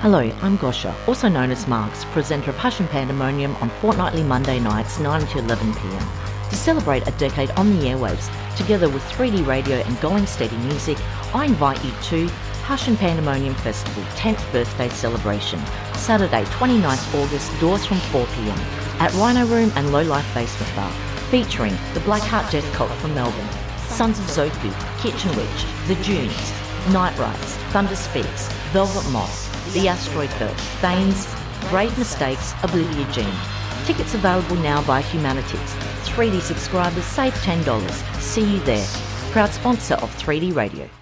Hello, I'm Gosha, also known as Marks, presenter of Hush and Pandemonium on fortnightly Monday nights 9 to 11pm. To celebrate a decade on the airwaves, together with 3D Radio and Going Steady Music, I invite you to Hush and Pandemonium Festival 10th Birthday Celebration, Saturday 29th August, doors from 4pm, at Rhino Room and Low Life Basement Bar, featuring the Blackheart Death Cult from Melbourne, Sons of Zoku, Kitchen Witch, The Dunes, Night Rides, Thunder Spheres, Velvet Moth, The Asteroid Belt, Thanes, Brave Mistakes, Oblivia Jean. Tickets available now by Humanities. 3D subscribers save $10. See you there. Proud sponsor of 3D Radio.